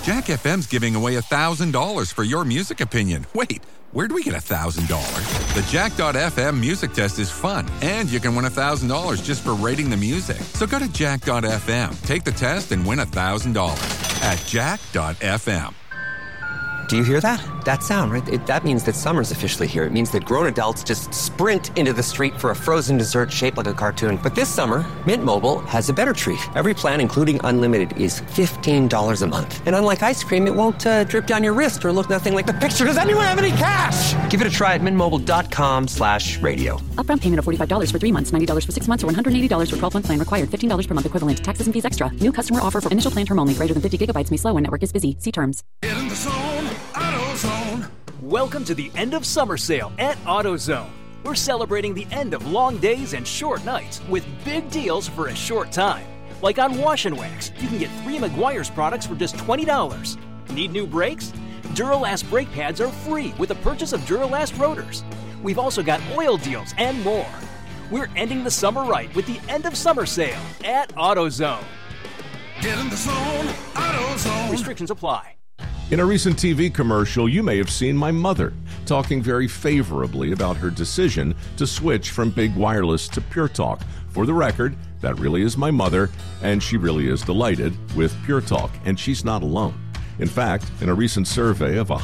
Jack FM's giving away $1,000 for your music opinion. Wait, where'd we get $1,000? The Jack.fm music test is fun, and you can win $1,000 just for rating the music. So go to Jack.fm, take the test, and win $1,000 at Jack.fm. Do you hear that? That sound, right? That means that summer's officially here. It means that grown adults just sprint into the street for a frozen dessert shaped like a cartoon. But this summer, Mint Mobile has a better treat. Every plan, including unlimited, is $15 a month. And unlike ice cream, it won't drip down your wrist or look nothing like the picture. Does anyone have any cash? Give it a try at mintmobile.com/radio. Upfront payment of $45 for 3 months, $90 for 6 months, or $180 for 12-month plan required. $15 per month equivalent. Taxes and fees extra. New customer offer for initial plan term only. Greater than 50 gigabytes may slow when network is busy. See terms. Get in the zone, AutoZone. Welcome to the end of summer sale at AutoZone. We're celebrating the end of long days and short nights with big deals for a short time. Like on Wash and Wax, you can get 3 Meguiar's products for just $20. Need new brakes? Duralast brake pads are free with the purchase of Duralast rotors. We've also got oil deals and more. We're ending the summer right with the end of summer sale at AutoZone. Get in the zone, AutoZone. Restrictions apply. In a recent TV commercial, you may have seen my mother talking very favorably about her decision to switch from Big Wireless to Pure Talk. For the record, that really is my mother, and she really is delighted with Pure Talk, and she's not alone. In fact, in a recent survey of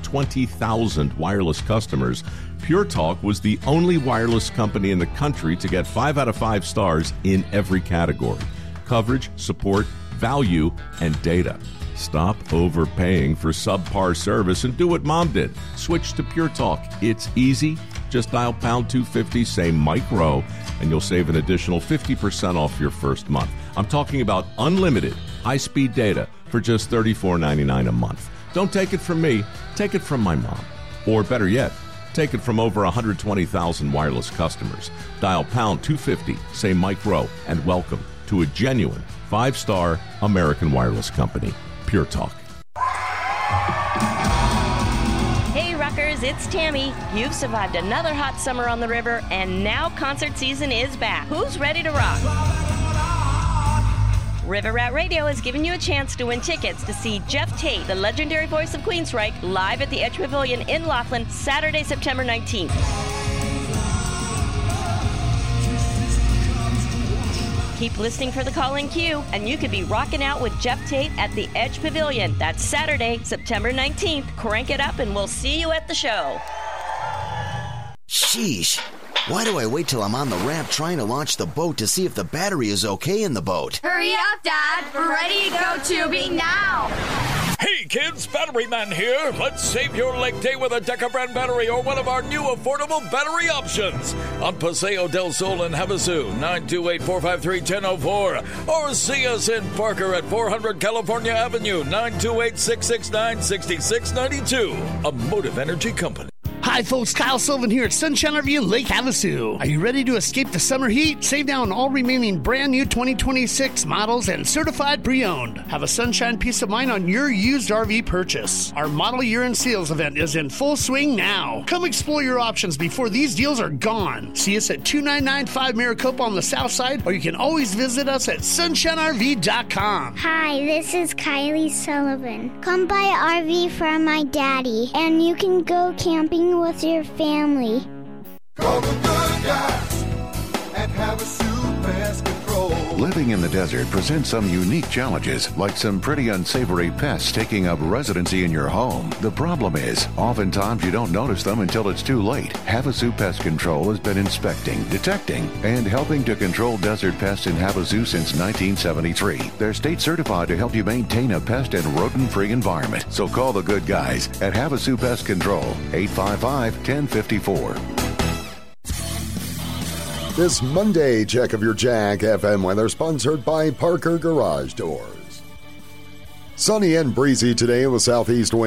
120,000 wireless customers, Pure Talk was the only wireless company in the country to get 5 out of 5 stars in every category: coverage, support, value, and data. Stop overpaying for subpar service and do what Mom did. Switch to Pure Talk. It's easy. Just dial pound 250, say Mike Rowe, and you'll save an additional 50% off your first month. I'm talking about unlimited high-speed data for just $34.99 a month. Don't take it from me. Take it from my mom. Or better yet, take it from over 120,000 wireless customers. Dial pound 250, say Mike Rowe, and welcome to a genuine 5-star American wireless company. Pure Talk. Hey Rockers, it's Tammy. You've survived another hot summer on the river, and now concert season is back. Who's ready to rock? River Rat Radio has given you a chance to win tickets to see Jeff Tate, the legendary voice of Queensryche, live at the Edge Pavilion in Laughlin, Saturday, September 19th. Keep listening for the call-in queue, and you could be rocking out with Jeff Tate at the Edge Pavilion. That's Saturday, September 19th. Crank it up, and we'll see you at the show. Sheesh. Why do I wait till I'm on the ramp trying to launch the boat to see if the battery is okay in the boat? Hurry up, Dad. We're ready to go tubing now. Hey kids, Battery Man here. Let's save your lake day with a Deca brand battery or one of our new affordable battery options. On Paseo del Sol in Havasu, 928-453-1004. Or see us in Parker at 400 California Avenue, 928-669-6692. A Motive Energy Company. Hi folks, Kyle Sullivan here at Sunshine RV in Lake Havasu. Are you ready to escape the summer heat? Save now on all remaining brand new 2026 models and certified pre-owned. Have a sunshine peace of mind on your used RV purchase. Our model year-end sales event is in full swing now. Come explore your options before these deals are gone. See us at 2995 Maricopa on the south side, or you can always visit us at sunshinerv.com. Hi, this is Kylie Sullivan. Come buy an RV from my daddy, and you can go camping with your family. Call the good guys and Havasu Pest Control. Living in the desert presents some unique challenges, like some pretty unsavory pests taking up residency in your home. The problem is, oftentimes you don't notice them until it's too late. Havasu Pest Control has been inspecting, detecting, and helping to control desert pests in Havasu since 1973. They're state certified to help you maintain a pest and rodent-free environment. So call the good guys at Havasu Pest Control, 855-1054. This Monday check of your Jack FM weather sponsored by Parker Garage Doors. Sunny and breezy today with southeast wind.